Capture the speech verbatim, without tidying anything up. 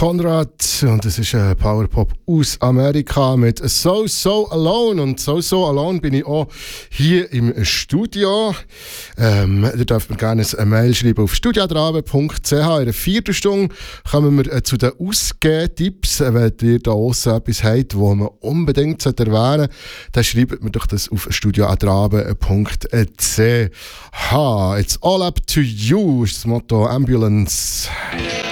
Konrad und es ist ein Powerpop aus Amerika mit So So Alone. Und So So Alone bin ich auch hier im Studio. Ähm, ihr dürft mir gerne eine Mail schreiben auf studiodrabe punkt c h. In der vierten Stunde kommen wir äh, zu den Ausgehtipps. Wenn ihr da aussen etwas habt, das man unbedingt erwähnen sollte, dann schreibt mir doch das auf studiodrabe punkt c h. It's all up to you ist das Motto Ambulance.